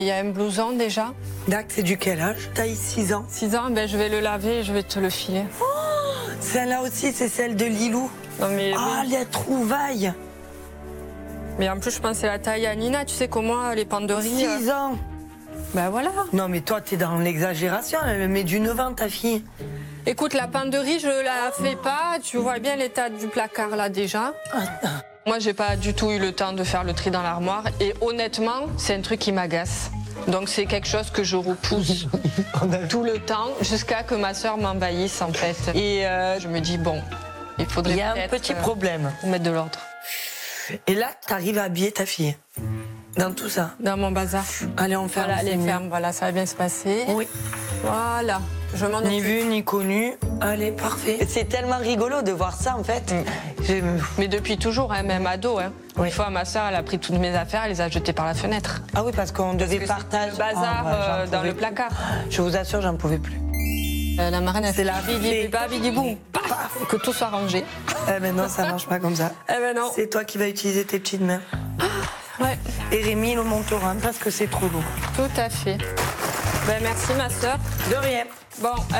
Il y a un blouson déjà. Dac, c'est du quel âge? Taille 6 ans. 6 ans, ben, je vais le laver et je vais te le filer. Celle-là aussi, c'est celle de Lilou. Non, mais, Ah, les trouvailles. mais en plus, je pensais la taille à Nina. Tu sais comment les penderies... 6 ans. Ben voilà. Non, mais toi, t'es dans l'exagération. Elle met du 9 ans, ta fille. Écoute, la penderie, je la fais pas. Tu vois bien l'état du placard là déjà. Moi, j'ai pas du tout eu le temps de faire le tri dans l'armoire. Et honnêtement, c'est un truc qui m'agace. Donc c'est quelque chose que je repousse tout le temps jusqu'à que ma sœur m'envahisse en fait. Et je me dis bon, il faudrait Il y a un peut-être, petit problème. mettre de l'ordre Et là, t'arrives à habiller ta fille. Dans tout ça. dans mon bazar. Allez, on ferme. Voilà, c'est les mieux. fermes, voilà, ça va bien se passer. Oui. Voilà, je m'en Ni occupe. vu, ni connu. Allez, parfait. C'est tellement rigolo de voir ça en fait. Mais depuis toujours, hein, même ado. Hein. Oui. Une fois, ma sœur, elle a pris toutes mes affaires, elle les a jetées par la fenêtre. Ah oui, parce qu'on devait Le partager. bazar Ah, ouais, j'en dans pouvais le placard. plus. Je vous assure, j'en pouvais plus. La marraine, elle C'est la fait bidi fée. bidi boum, paf, que tout soit rangé. Eh ben non, ça marche pas comme ça. Eh ben non. C'est toi qui vas utiliser tes petites mains. Ouais, Et Rémi le monterin parce que c'est trop lourd. tout à fait. Ben merci ma sœur. De rien. Bon.